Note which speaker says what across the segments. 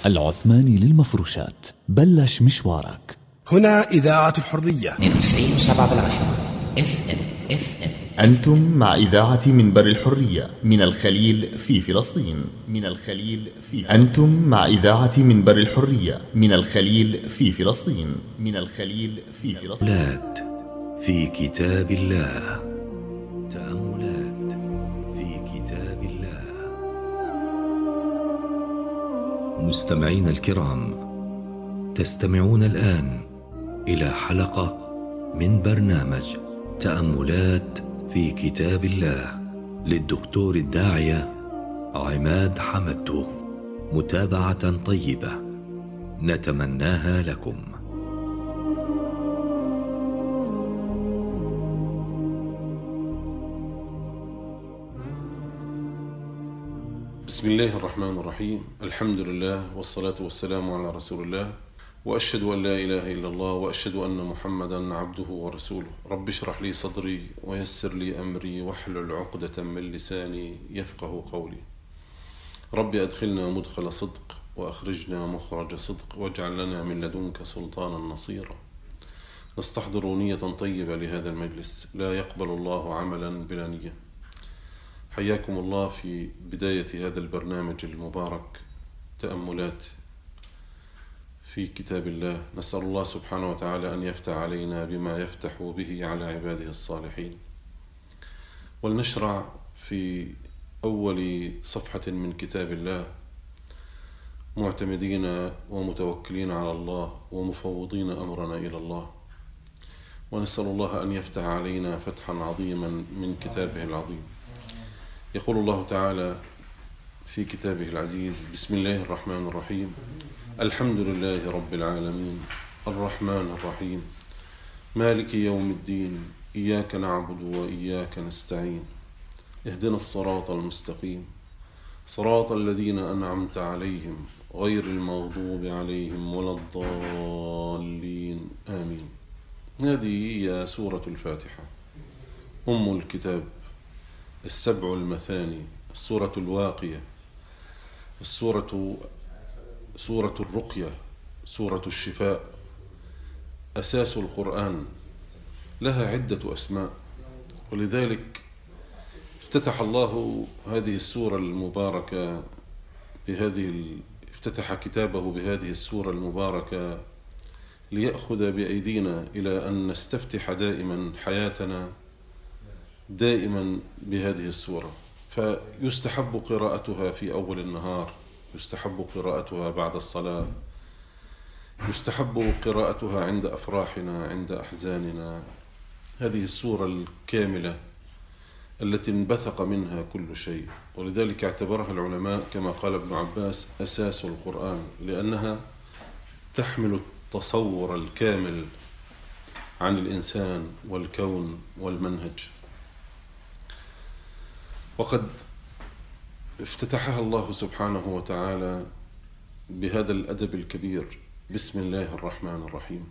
Speaker 1: العثماني للمفروشات. بلش مشوارك.
Speaker 2: هنا إذاعة الحرية
Speaker 3: 92.7 FM.
Speaker 4: أنتم مع إذاعة منبر الحرية من الخليل في فلسطين. أنتم مع إذاعة منبر الحرية من الخليل في فلسطين.
Speaker 5: تأملات في كتاب الله. تأملات في كتاب الله. مستمعين الكرام، تستمعون الآن إلى حلقة من برنامج تأملات في كتاب الله للدكتور الداعية عماد حمدتو. متابعة طيبة نتمناها لكم.
Speaker 6: بسم الله الرحمن الرحيم. الحمد لله والصلاة والسلام على رسول الله، وأشهد أن لا إله إلا الله، وأشهد أن محمدا عبده ورسوله. رب اشرح لي صدري ويسر لي أمري واحلل عقدة من لساني يفقه قولي. رب أدخلنا مدخل صدق وأخرجنا مخرج صدق، واجعل لنا من لدنك سلطانا نصيرا. نستحضر نية طيبة لهذا المجلس، لا يقبل الله عملا بلا نية. حياكم الله في بداية هذا البرنامج المبارك تأملات في كتاب الله. نسأل الله سبحانه وتعالى أن يفتح علينا بما يفتح به على عباده الصالحين. ولنشرع في أول صفحة من كتاب الله معتمدين ومتوكلين على الله ومفوضين أمرنا إلى الله، ونسأل الله أن يفتح علينا فتحا عظيما من كتابه العظيم. يقول الله تعالى في كتابه العزيز: بسم الله الرحمن الرحيم. الحمد لله رب العالمين، الرحمن الرحيم، مالك يوم الدين، إياك نعبد وإياك نستعين، اهدنا الصراط المستقيم، صراط الذين أنعمت عليهم غير المغضوب عليهم ولا الضالين، آمين. هذه هي سورة الفاتحة، أم الكتاب، السبع المثاني، السورة الواقية، سورة الرقية، سورة الشفاء، أساس القرآن. لها عدة أسماء، ولذلك افتتح الله هذه السورة المباركة افتتح كتابه بهذه السورة المباركة ليأخذ بأيدينا إلى أن نستفتح دائما حياتنا دائما بهذه السورة. فيستحب قراءتها في أول النهار، يستحب قراءتها بعد الصلاة، يستحب قراءتها عند أفراحنا، عند أحزاننا. هذه السورة الكاملة التي انبثق منها كل شيء، ولذلك اعتبرها العلماء كما قال ابن عباس أساس القرآن، لأنها تحمل التصور الكامل عن الإنسان والكون والمنهج. وقد افتتحها الله سبحانه وتعالى بهذا الأدب الكبير: بسم الله الرحمن الرحيم.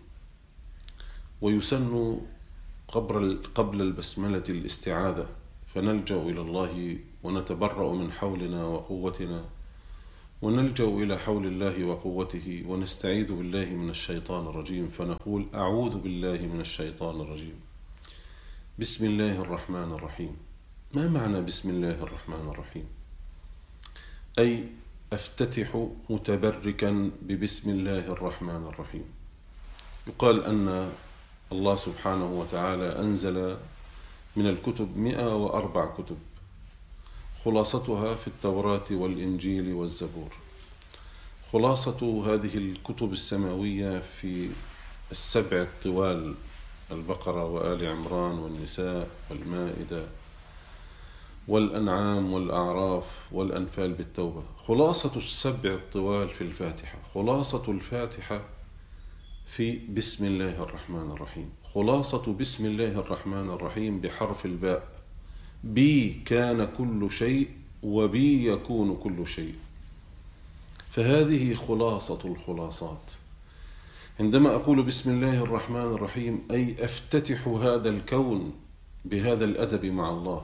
Speaker 6: ويسن قبل البسملة الاستعاذة، فنلجأ إلى الله ونتبرأ من حولنا وقوتنا، ونلجأ إلى حول الله وقوته، ونستعيذ بالله من الشيطان الرجيم، فنقول: أعوذ بالله من الشيطان الرجيم. بسم الله الرحمن الرحيم. ما معنى بسم الله الرحمن الرحيم؟ أي أفتتح متبركا ببسم الله الرحمن الرحيم. يقال أن الله سبحانه وتعالى أنزل من الكتب 104 كتب، خلاصتها في التوراة والإنجيل والزبور. خلاصة هذه الكتب السماوية في السبع الطوال: البقرة وآل عمران والنساء والمائدة والأنعام والأعراف والأنفال بالتوبة. خلاصة السبع الطوال في الفاتحة، خلاصة الفاتحة في بسم الله الرحمن الرحيم. خلاصة بسم الله الرحمن الرحيم بحرف الباء: بي كان كل شيء وبي يكون كل شيء. فهذه خلاصة الخلاصات. عندما أقول بسم الله الرحمن الرحيم أي أفتتح هذا الكون بهذا الأدب مع الله،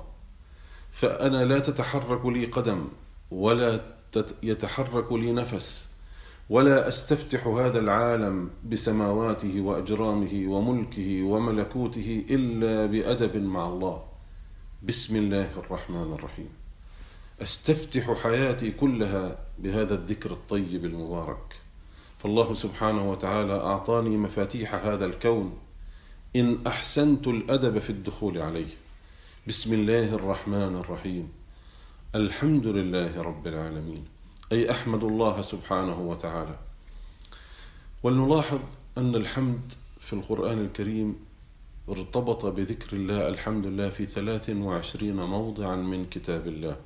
Speaker 6: فأنا لا تتحرك لي قدم ولا يتحرك لي نفس ولا أستفتح هذا العالم بسماواته وأجرامه وملكه وملكوته إلا بأدب مع الله. بسم الله الرحمن الرحيم. أستفتح حياتي كلها بهذا الذكر الطيب المبارك. فالله سبحانه وتعالى أعطاني مفاتيح هذا الكون إن أحسنت الأدب في الدخول عليه. بسم الله الرحمن الرحيم. الحمد لله رب العالمين، أي أحمد الله سبحانه وتعالى. ولنلاحظ أن الحمد في القرآن الكريم ارتبط بذكر الله الحمد لله في 23 موضعا من كتاب الله،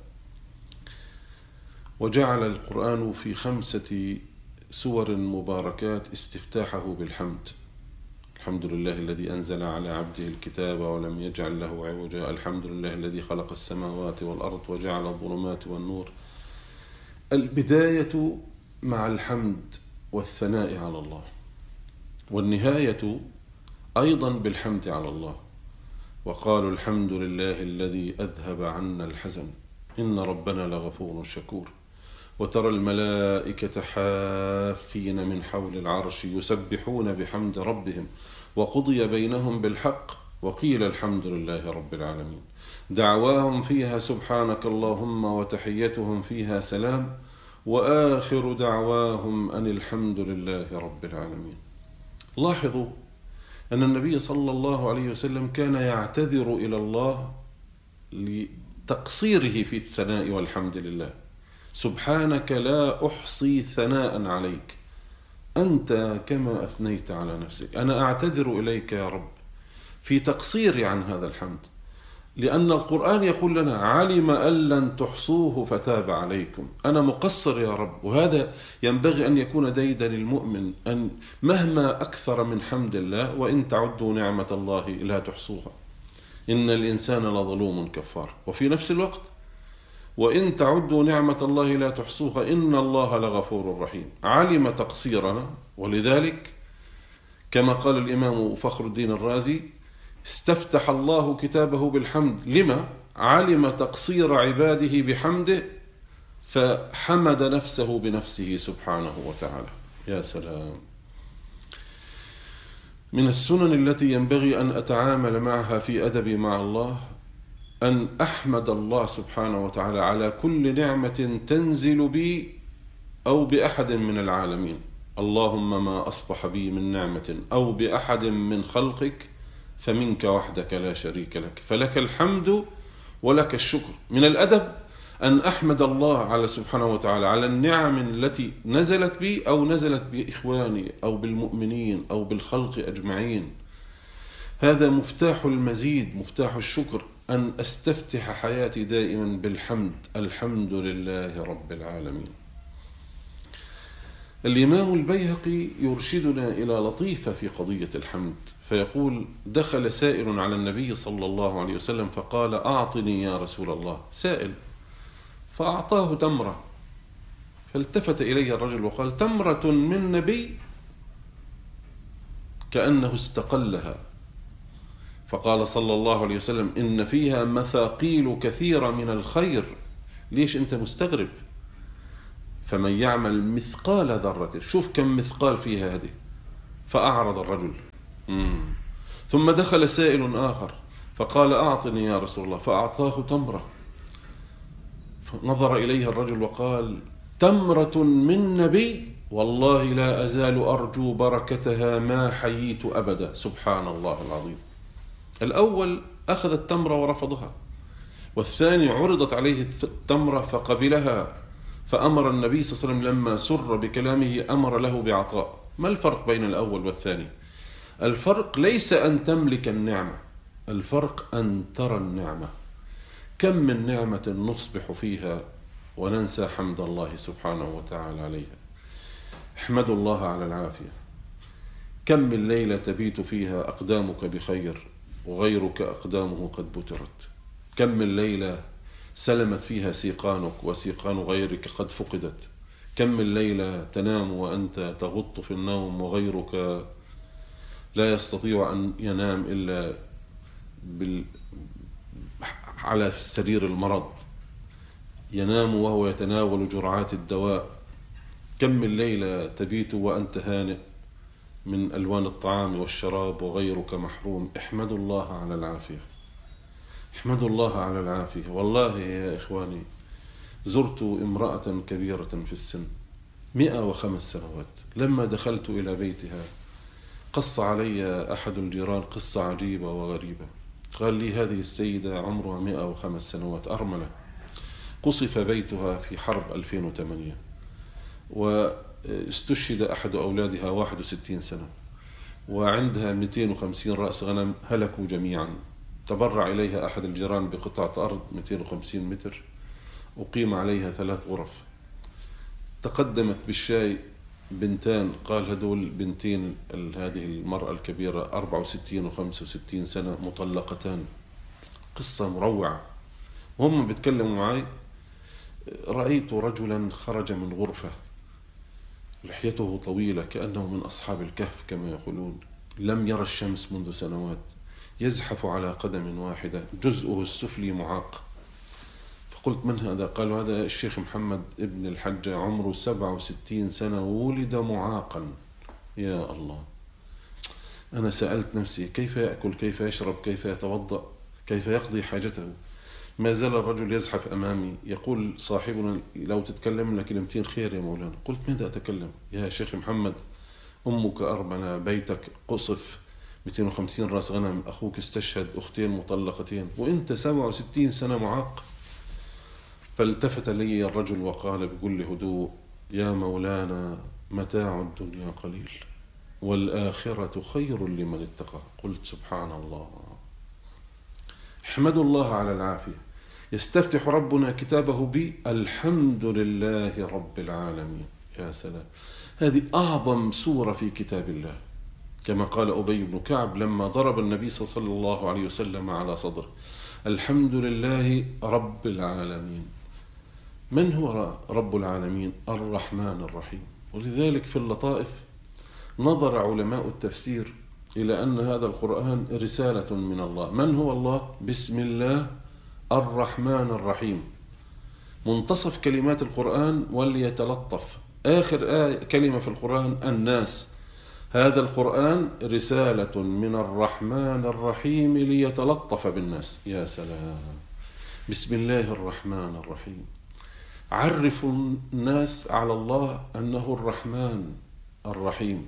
Speaker 6: وجعل القرآن في 5 سور مباركات استفتاحه بالحمد. الحمد لله الذي أنزل على عبده الكتاب ولم يجعل له عوجا، الحمد لله الذي خلق السماوات والأرض وجعل الظلمات والنور. البداية مع الحمد والثناء على الله، والنهاية أيضا بالحمد على الله. وقالوا الحمد لله الذي أذهب عنا الحزن إن ربنا لغفور شكور. وترى الملائكة حافين من حول العرش يسبحون بحمد ربهم وقضي بينهم بالحق وقيل الحمد لله رب العالمين. دعواهم فيها سبحانك اللهم وتحيتهم فيها سلام وآخر دعواهم أن الحمد لله رب العالمين. لاحظوا أن النبي صلى الله عليه وسلم كان يعتذر إلى الله لتقصيره في الثناء والحمد لله. سبحانك لا أحصي ثناء عليك أنت كما أثنيت على نفسك. أنا أعتذر إليك يا رب في تقصيري عن هذا الحمد، لأن القرآن يقول لنا علم أن لن تحصوه فتاب عليكم. أنا مقصر يا رب، وهذا ينبغي أن يكون ديدا للمؤمن، أن مهما أكثر من حمد الله وإن تعدوا نعمة الله لا تحصوها إن الإنسان لظلوم كفار. وفي نفس الوقت وإن تعدوا نعمة الله لا تحصوها إن الله لغفور رحيم. علم تقصيرنا، ولذلك كما قال الإمام فخر الدين الرازي استفتح الله كتابه بالحمد. لما؟ علم تقصير عباده بحمده فحمد نفسه بنفسه سبحانه وتعالى. يا سلام. من السنن التي ينبغي أن أتعامل معها في أدبي مع الله أن أحمد الله سبحانه وتعالى على كل نعمة تنزل بي أو بأحد من العالمين. اللهم ما أصبح بي من نعمة أو بأحد من خلقك فمنك وحدك لا شريك لك، فلك الحمد ولك الشكر. من الأدب أن أحمد الله على سبحانه وتعالى على النعم التي نزلت بي أو نزلت بإخواني أو بالمؤمنين أو بالخلق أجمعين. هذا مفتاح المزيد، مفتاح الشكر، أن أستفتح حياتي دائما بالحمد. الحمد لله رب العالمين. الإمام البيهقي يرشدنا إلى لطيفة في قضية الحمد، فيقول دخل سائل على النبي صلى الله عليه وسلم فقال أعطني يا رسول الله. سائل فأعطاه تمرة، فالتفت إليه الرجل وقال تمرة من نبي؟ كأنه استقلها. فقال صلى الله عليه وسلم إن فيها مثاقيل كثيرة من الخير. ليش أنت مستغرب؟ فمن يعمل مثقال ذرة، شوف كم مثقال فيها هذه. فأعرض الرجل. ثم دخل سائل آخر فقال أعطني يا رسول الله، فأعطاه تمرة. فنظر إليها الرجل وقال تمرة من نبي؟ والله لا أزال أرجو بركتها ما حييت أبدا. سبحان الله العظيم. الأول أخذ التمرة ورفضها، والثاني عرضت عليه التمرة فقبلها، فأمر النبي صلى الله عليه وسلم لما سر بكلامه أمر له بعطاء. ما الفرق بين الأول والثاني؟ الفرق ليس أن تملك النعمة، الفرق أن ترى النعمة. كم من نعمة نصبح فيها وننسى حمد الله سبحانه وتعالى عليها. احمدوا الله على العافية. كم من ليلة تبيت فيها أقدامك بخير وغيرك أقدامه قد بترت. كم من ليلة سلمت فيها سيقانك وسيقان غيرك قد فقدت. كم من ليلة تنام وأنت تغط في النوم وغيرك لا يستطيع أن ينام إلا على سرير المرض، ينام وهو يتناول جرعات الدواء. كم من ليلة تبيت وأنت هانئ من ألوان الطعام والشراب وغيرك محروم. احمدوا الله على العافية، احمدوا الله على العافية. والله يا إخواني زرت امرأة كبيرة في السن 105 سنوات. لما دخلت إلى بيتها قص علي أحد الجيران قصة عجيبة وغريبة. قال لي هذه السيدة عمرها 105 سنوات أرملة، قصف بيتها في حرب 2008، واستشهد أحد أولادها 61 سنة، وعندها 250 رأس غنم هلكوا جميعا. تبرع إليها أحد الجيران بقطعة أرض 250 متر، أقيم عليها 3 غرف. تقدمت بالشاي بنتان، قال هدول بنتين هذه المرأة الكبيرة 64 و 65 سنة مطلقتان. قصة مروعة. وهم بيتكلموا معي رأيت رجلا خرج من غرفة لحيته طويلة كأنه من أصحاب الكهف كما يقولون، لم يرى الشمس منذ سنوات، يزحف على قدم واحدة، جزءه السفلي معاق. فقلت من هذا؟ قالوا هذا الشيخ محمد ابن الحجة عمره 67 سنة وولد معاقا. يا الله. أنا سألت نفسي كيف يأكل، كيف يشرب، كيف يتوضأ، كيف يقضي حاجته؟ ما زال الرجل يزحف أمامي. يقول صاحبنا لو تتكلم لك كلمتين خير يا مولانا. قلت ماذا أتكلم يا شيخ محمد؟ أمك أرملة، بيتك قصف، 250 رأس غنم، أخوك استشهد، أختين مطلقتين، وإنت 67 سنة معاق. فالتفت لي الرجل وقال بكل هدوء يا مولانا متاع الدنيا قليل والآخرة خير لمن اتقى. قلت سبحان الله. احمدوا الله على العافية. يستفتح ربنا كتابه بالحمد لله رب العالمين. يا سلام، هذه أعظم سورة في كتاب الله، كما قال أبي بن كعب لما ضرب النبي صلى الله عليه وسلم على صدره: الحمد لله رب العالمين. من هو رب العالمين؟ الرحمن الرحيم. ولذلك في اللطائف نظر علماء التفسير إلى أن هذا القرآن رسالة من الله. من هو الله؟ بسم الله الرحمن الرحيم. منتصف كلمات القرآن وليتلطف. آخر كلمة في القرآن الناس. هذا القرآن رسالة من الرحمن الرحيم ليتلطف بالناس. يا سلام. بسم الله الرحمن الرحيم. عرفوا الناس على الله أنه الرحمن الرحيم.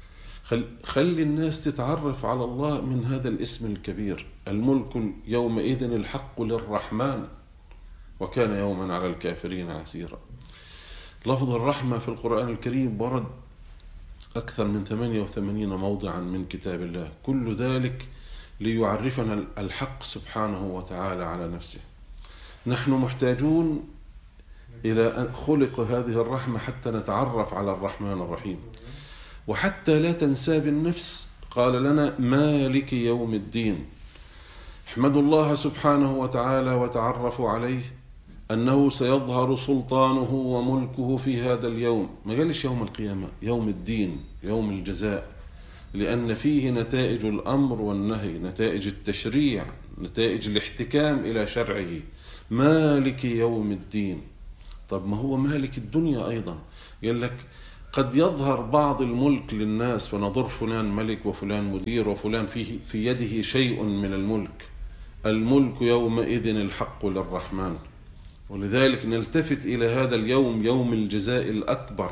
Speaker 6: خلي الناس تتعرف على الله من هذا الاسم الكبير. الملك يومئذ الحق للرحمن وكان يوما على الكافرين عسيرا. لفظ الرحمة في القرآن الكريم ورد أكثر من 88 موضعا من كتاب الله، كل ذلك ليعرفنا الحق سبحانه وتعالى على نفسه. نحن محتاجون إلى أن خلق هذه الرحمة حتى نتعرف على الرحمن الرحيم، وحتى لا تنساب النفس. قال لنا مالك يوم الدين. احمدوا الله سبحانه وتعالى وتعرفوا عليه أنه سيظهر سلطانه وملكه في هذا اليوم. ما قالش يوم القيامة، يوم الدين، يوم الجزاء، لأن فيه نتائج الأمر والنهي، نتائج التشريع، نتائج الاحتكام إلى شرعه. مالك يوم الدين. طب ما هو مالك الدنيا أيضا. قال لك قد يظهر بعض الملك للناس فنظر فلان ملك وفلان مدير وفلان في يده شيء من الملك. الملك يومئذ الحق للرحمن. ولذلك نلتفت إلى هذا اليوم، يوم الجزاء الأكبر،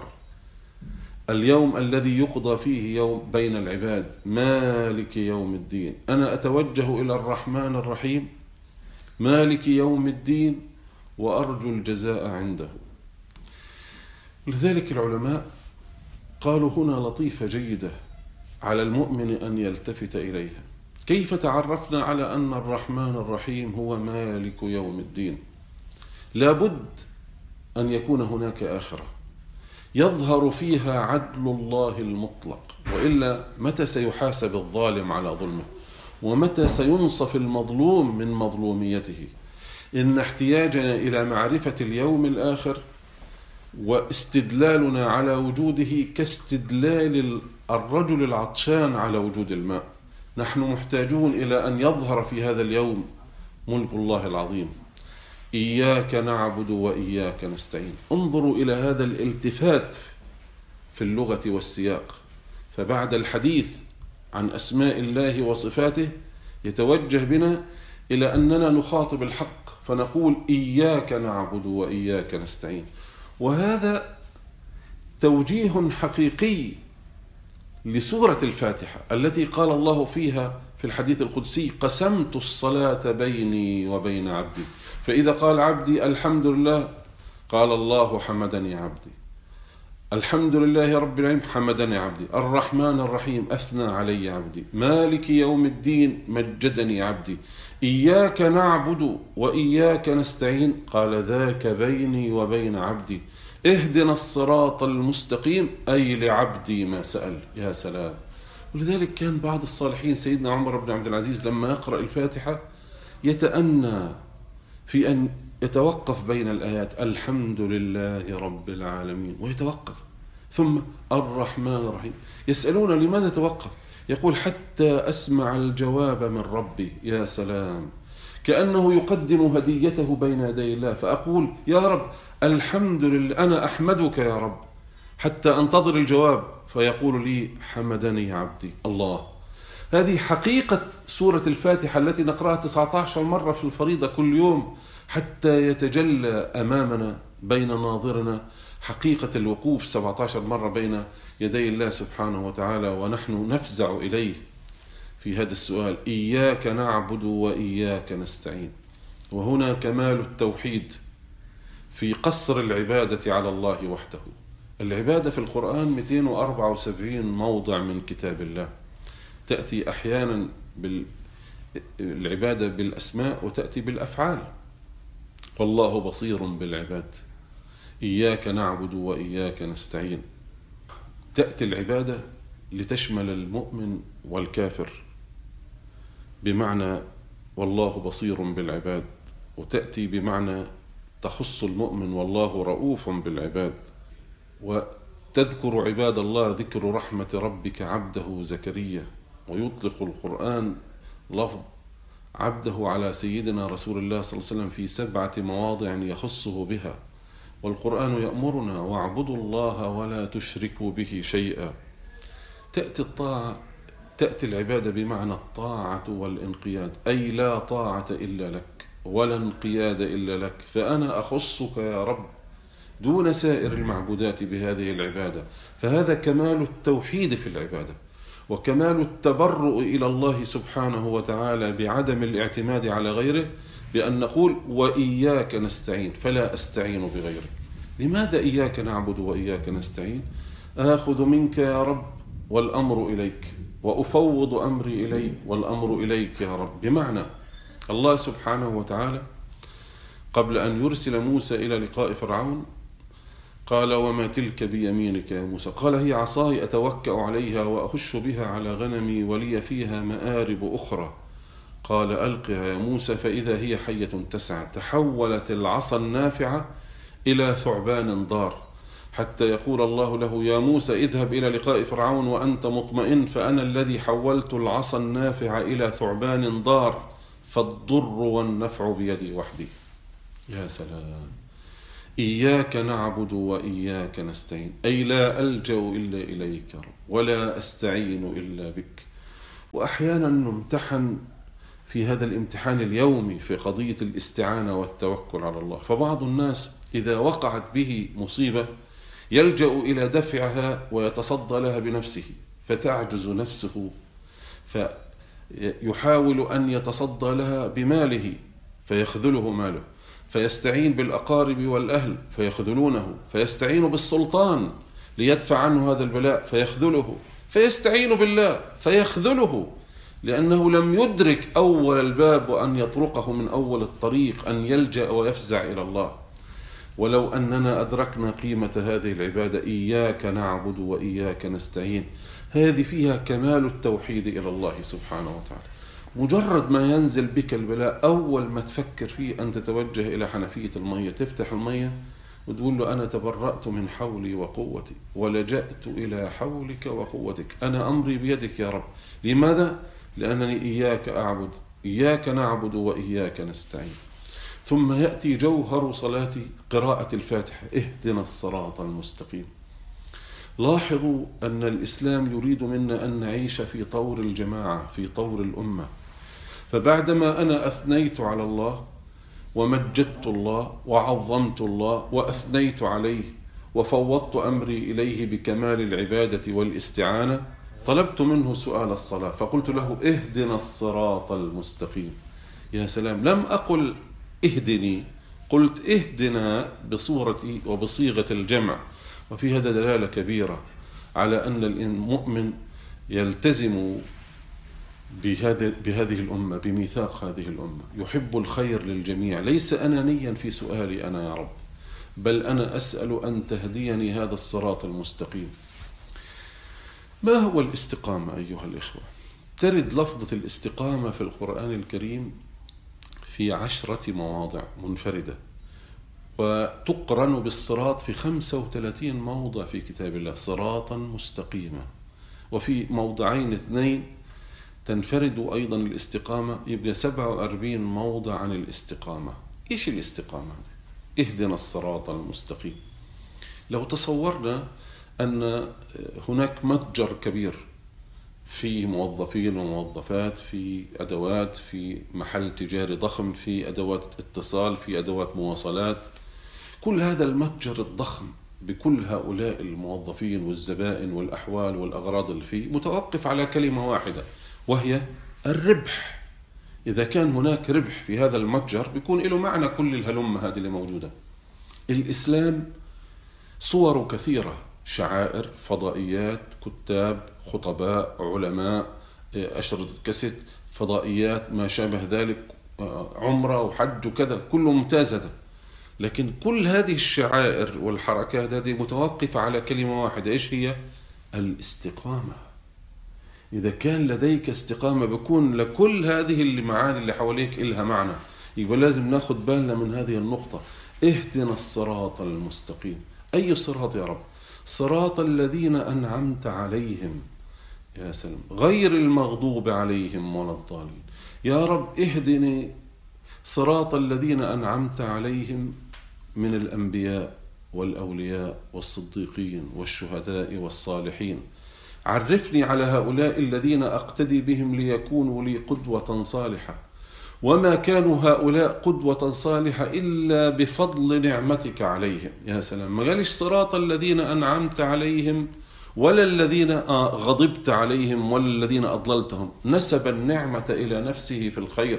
Speaker 6: اليوم الذي يقضى فيه يوم بين العباد. مالك يوم الدين. أنا أتوجه إلى الرحمن الرحيم مالك يوم الدين وأرجو الجزاء عنده. لذلك العلماء قالوا هنا لطيفة جيدة على المؤمن أن يلتفت إليها. كيف تعرفنا على أن الرحمن الرحيم هو مالك يوم الدين؟ لابد أن يكون هناك آخرة يظهر فيها عدل الله المطلق، وإلا متى سيحاسب الظالم على ظلمه؟ ومتى سينصف المظلوم من مظلوميته؟ إن احتياجنا إلى معرفة اليوم الآخر واستدلالنا على وجوده كاستدلال الرجل العطشان على وجود الماء. نحن محتاجون إلى أن يظهر في هذا اليوم ملك الله العظيم. إياك نعبد وإياك نستعين. انظروا إلى هذا الالتفات في اللغة والسياق. فبعد الحديث عن أسماء الله وصفاته يتوجه بنا إلى أننا نخاطب الحق فنقول إياك نعبد وإياك نستعين. وهذا توجيه حقيقي لسورة الفاتحة التي قال الله فيها في الحديث القدسي: قسمت الصلاة بيني وبين عبدي. فإذا قال عبدي الحمد لله قال الله حمدني عبدي، الحمد لله رب العالمين حمدني عبدي، الرحمن الرحيم أثنى علي عبدي، مالك يوم الدين مجدني عبدي، إياك نعبد وإياك نستعين قال ذاك بيني وبين عبدي، اهدنا الصراط المستقيم أي لعبدي ما سأل. يا سلام. ولذلك كان بعض الصالحين سيدنا عمر بن عبد العزيز لما يقرأ الفاتحة يتأنى في أن يتوقف بين الآيات الحمد لله رب العالمين ويتوقف، ثم الرحمن الرحيم. يسألون لماذا توقف؟ يقول حتى أسمع الجواب من ربي. يا سلام، كأنه يقدم هديته بين يدي الله، فأقول يا رب الحمد لله، أنا أحمدك يا رب حتى أنتظر الجواب فيقول لي حمدني عبدي. الله، هذه حقيقة سورة الفاتحة التي نقرأها 19 مرة في الفريضة كل يوم حتى يتجلى أمامنا بين ناظرنا حقيقة الوقوف 17 مرة بين يدي الله سبحانه وتعالى، ونحن نفزع إليه في هذا السؤال: إياك نعبد وإياك نستعين. وهنا كمال التوحيد في قصر العبادة على الله وحده. العبادة في القرآن 274 موضع من كتاب الله، تأتي أحيانا العبادة بالأسماء وتأتي بالأفعال. والله بصير بالعباد، إياك نعبد وإياك نستعين. تأتي العبادة لتشمل المؤمن والكافر بمعنى والله بصير بالعباد، وتأتي بمعنى تخص المؤمن والله رؤوف بالعباد. وتذكر عباد الله ذكر رحمة ربك عبده زكريا، ويطلق القرآن لفظ عبده على سيدنا رسول الله صلى الله عليه وسلم في 7 مواضع يخصه بها. والقرآن يأمرنا واعبدوا الله ولا تشركوا به شيئا. تأتي الطاعة، تأتي العبادة بمعنى الطاعة والانقياد، أي لا طاعة إلا لك ولا انقياد إلا لك، فأنا أخصك يا رب دون سائر المعبودات بهذه العبادة. فهذا كمال التوحيد في العبادة، وكمال التبرؤ إلى الله سبحانه وتعالى بعدم الاعتماد على غيره، بأن نقول وإياك نستعين، فلا أستعين بغيرك. لماذا إياك نعبد وإياك نستعين؟ آخذ منك يا رب والأمر إليك، وأفوض أمري إليك والأمر إليك يا رب. بمعنى الله سبحانه وتعالى قبل أن يرسل موسى إلى لقاء فرعون قال وما تلك بيمينك يا موسى؟ قال هي عصاي أتوكأ عليها وأخش بها على غنمي ولي فيها مآرب أخرى. قال ألقها يا موسى فإذا هي حية تسعى. تحولت العصا النافعة إلى ثعبان ضار، حتى يقول الله له يا موسى اذهب إلى لقاء فرعون وأنت مطمئن، فأنا الذي حولت العصا النافعة إلى ثعبان ضار، فالضر والنفع بيدي وحدي. يا سلام. إياك نعبد وإياك نستعين، أي لا ألجأ إلا إليك ولا أستعين إلا بك. وأحيانا نمتحن في هذا الامتحان اليومي في قضية الاستعانة والتوكل على الله. فبعض الناس إذا وقعت به مصيبة يلجأ إلى دفعها ويتصدى لها بنفسه، فتعجز نفسه فيحاول أن يتصدى لها بماله فيخذله ماله، فيستعين بالأقارب والأهل فيخذلونه، فيستعين بالسلطان ليدفع عنه هذا البلاء فيخذله، فيستعين بالله فيخذله، لأنه لم يدرك أول الباب وأن يطرقه من أول الطريق، أن يلجأ ويفزع إلى الله. ولو أننا أدركنا قيمة هذه العبادة إياك نعبد وإياك نستعين، هذه فيها كمال التوحيد إلى الله سبحانه وتعالى. مجرد ما ينزل بك البلاء أول ما تفكر فيه أن تتوجه إلى حنفية المية، تفتح المية وتقول له أنا تبرأت من حولي وقوتي ولجأت إلى حولك وقوتك، أنا أمري بيدك يا رب. لماذا؟ لأنني إياك أعبد، إياك نعبد وإياك نستعين. ثم يأتي جوهر صلاتي قراءة الفاتحة، اهدنا الصراط المستقيم. لاحظوا أن الإسلام يريد منا أن نعيش في طور الجماعة، في طور الأمة. فبعدما أنا أثنيت على الله ومجدت الله وعظمت الله وأثنيت عليه وفوضت أمري إليه بكمال العبادة والاستعانة، طلبت منه سؤال الصلاة فقلت له اهدنا الصراط المستقيم. يا سلام، لم أقل اهدني، قلت اهدنا بصورة وبصيغة الجمع. وفي هذا دلالة كبيرة على أن المؤمن يلتزم بهذه الأمة، بميثاق هذه الأمة، يحب الخير للجميع، ليس أنانيا في سؤالي أنا يا رب، بل أنا أسأل أن تهديني هذا الصراط المستقيم. ما هو الاستقامة أيها الإخوة؟ ترد لفظة الاستقامة في القرآن الكريم في 10 مواضع منفردة، وتقرن بالصراط في 35 موضع في كتاب الله، صراطا مستقيما. وفي موضعين 2 تنفرد أيضا الاستقامة، يبقى 47 موضع عن الاستقامة. إيش الاستقامة؟ اهدنا الصراط المستقيم. لو تصورنا أن هناك متجر كبير في موظفين وموظفات، في أدوات، في محل تجاري ضخم، في أدوات اتصال، في أدوات مواصلات، كل هذا المتجر الضخم بكل هؤلاء الموظفين والزبائن والأحوال والأغراض اللي فيه متوقف على كلمة واحدة وهي الربح. إذا كان هناك ربح في هذا المتجر بيكون له معنى كل الهلمة هذه اللي موجودة. الإسلام صور كثيرة، شعائر، فضائيات، كتاب، خطباء، علماء، أشرطة كاسيت، فضائيات، ما شابه ذلك، عمرة وحج وكذا، كله ممتاز هذا. لكن كل هذه الشعائر والحركات هذه متوقفة على كلمة واحدة، إيش هي؟ الاستقامة. إذا كان لديك استقامة بكون لكل هذه المعاني اللي حواليك إلها معنى. يبقى لازم ناخد بالنا من هذه النقطة. اهدنا الصراط المستقيم. أي صراط يا رب؟ صراط الذين أنعمت عليهم. يا سلام، غير المغضوب عليهم ولا الضالين. يا رب اهدني صراط الذين أنعمت عليهم من الأنبياء والأولياء والصديقين والشهداء والصالحين. عرفني على هؤلاء الذين أقتدي بهم ليكونوا لي قدوة صالحة. وما كانوا هؤلاء قدوة صالحة إلا بفضل نعمتك عليهم. يا سلام، ما قالش صراط الذين أنعمت عليهم ولا الذين غضبت عليهم ولا الذين أضللتهم. نسب النعمة إلى نفسه في الخير،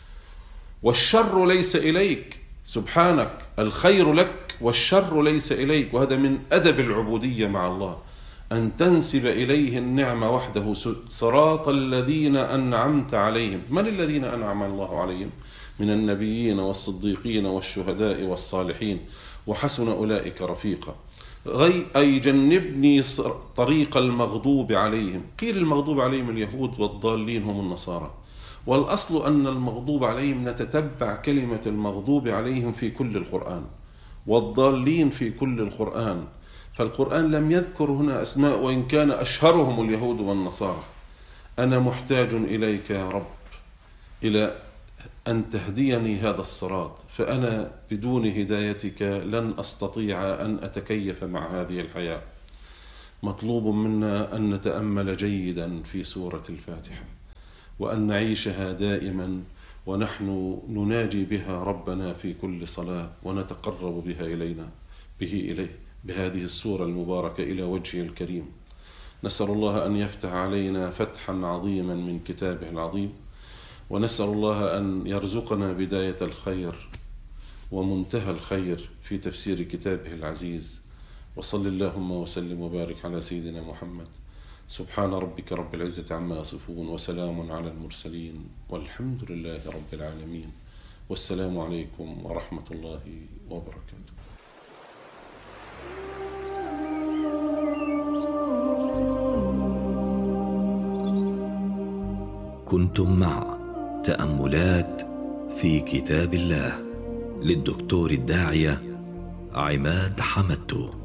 Speaker 6: والشر ليس إليك، سبحانك، الخير لك والشر ليس إليك. وهذا من أدب العبودية مع الله، أن تنسب إليه النعمة وحده. صراط الذين أنعمت عليهم. من الذين أنعم الله عليهم؟ من النبيين والصديقين والشهداء والصالحين، وحسن أولئك رفيقا. أي جنبني طريق المغضوب عليهم. قيل المغضوب عليهم اليهود والضالين هم النصارى، والأصل أن المغضوب عليهم نتتبع كلمة المغضوب عليهم في كل القرآن والضالين في كل القرآن. فالقرآن لم يذكر هنا أسماء، وإن كان أشهرهم اليهود والنصارى. أنا محتاج إليك يا رب إلى أن تهديني هذا الصراط، فأنا بدون هدايتك لن أستطيع أن أتكيف مع هذه الحياة. مطلوب منا أن نتأمل جيدا في سورة الفاتحة، وأن نعيشها دائما ونحن نناجي بها ربنا في كل صلاة، ونتقرب بها إليه بهذه السورة المباركة إلى وجهه الكريم. نسأل الله أن يفتح علينا فتحا عظيما من كتابه العظيم، ونسأل الله أن يرزقنا بداية الخير ومنتهى الخير في تفسير كتابه العزيز. وصل اللهم وسلم وبارك على سيدنا محمد. سبحان ربك رب العزة عما يصفون، وسلام على المرسلين، والحمد لله رب العالمين. والسلام عليكم ورحمة الله وبركاته.
Speaker 5: كنتم مع تأملات في كتاب الله للدكتور الداعية عماد حمدتو.